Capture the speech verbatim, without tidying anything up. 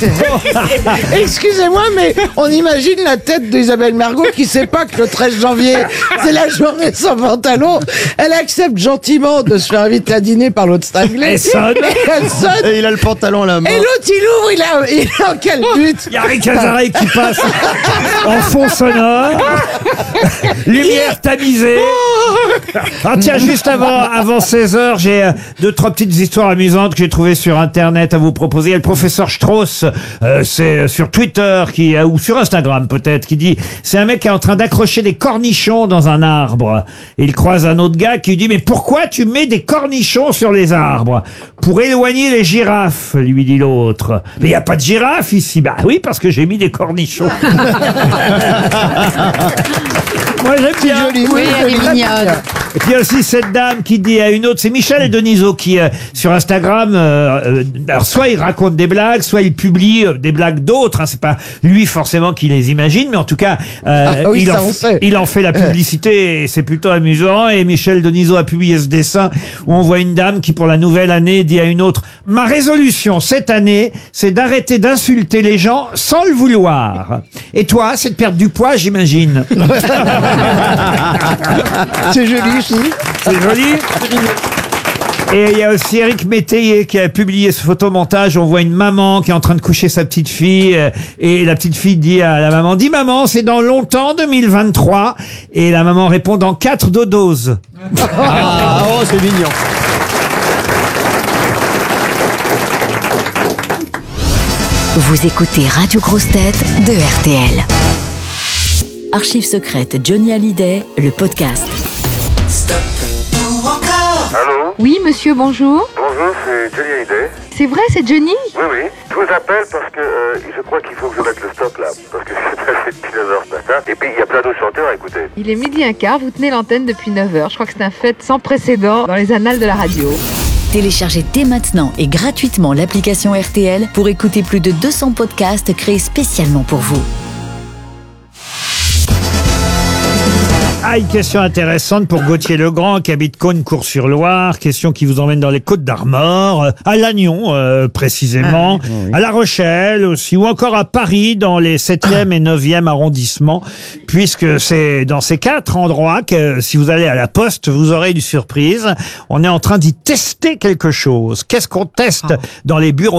Excusez-moi, mais on imagine la tête d'Isabelle Mergo qui sait pas que le treize janvier, c'est la journée sans pantalon. Elle accepte gentiment de se faire inviter à dîner par l'autre cinglé. Elle sonne. Elle sonne. Et il a le pantalon à la main. Et l'autre, il ouvre, il a, il est en quel but? Il y a Rick Azaray qui passe en fond sonore. Lumière tamisée. Ah tiens, juste avant, avant seize heures, j'ai euh, deux, trois petites histoires amusantes que j'ai trouvées sur Internet à vous proposer. Il y a le professeur Strauss, euh, c'est sur Twitter qui, euh, ou sur Instagram peut-être, qui dit c'est un mec qui est en train d'accrocher des cornichons dans un arbre. Et il croise un autre gars qui lui dit mais pourquoi tu mets des cornichons sur les arbres? Pour éloigner les girafes, lui dit l'autre. Mais il n'y a pas de girafes ici. Bah oui, parce que j'ai mis des cornichons. Moi j'aime bien. Joli, Oui, elle est mignonne. Et puis il y a aussi cette dame qui dit à une autre, c'est Michel Denisot qui, euh, sur Instagram, euh, euh, alors soit il raconte des blagues, soit il publie euh, des blagues d'autres. Hein, c'est pas lui forcément qui les imagine, mais en tout cas, euh, Ah oui, il, ça, en, on sait. il en fait la publicité et c'est plutôt amusant. Et Michel Denisot a publié ce dessin où on voit une dame qui, pour la nouvelle année, dit à une autre, ma résolution cette année, c'est d'arrêter d'insulter les gens sans le vouloir. Et toi, c'est de perdre du poids, j'imagine. C'est joli aussi. C'est joli. Et il y a aussi Eric Métayer qui a publié ce photomontage. On voit une maman qui est en train de coucher sa petite fille. euh, Et la petite fille dit à la maman, dis maman, c'est dans longtemps, deux mille vingt-trois. Et la maman répond, dans quatre dodoses. Ah, oh, c'est mignon. Vous écoutez Radio Grosse Tête de R T L. Archives secrètes Johnny Hallyday, le podcast. Allô? Oui, monsieur, bonjour. Bonjour, c'est Johnny Hallyday. C'est vrai, c'est Johnny? Oui, oui. Je vous appelle parce que euh, je crois qu'il faut que je mette le stop là. Parce que c'est passé depuis neuf heures ce matin. Et puis il y a plein d'autres chanteurs à écouter. Il est midi un quart, vous tenez l'antenne depuis neuf heures. Je crois que c'est un fait sans précédent dans les annales de la radio. Téléchargez dès maintenant et gratuitement l'application R T L pour écouter plus de deux cents podcasts créés spécialement pour vous. Ah, une question intéressante pour Gauthier Legrand qui habite Cosne-Cours-sur-Loire. Question qui vous emmène dans les Côtes-d'Armor, à Lannion euh, précisément, Ah, oui. à La Rochelle aussi, ou encore à Paris dans les septième et neuvième arrondissements, puisque c'est dans ces quatre endroits que si vous allez à la poste, vous aurez une surprise. On est en train d'y tester quelque chose. Qu'est-ce qu'on teste dans les bureaux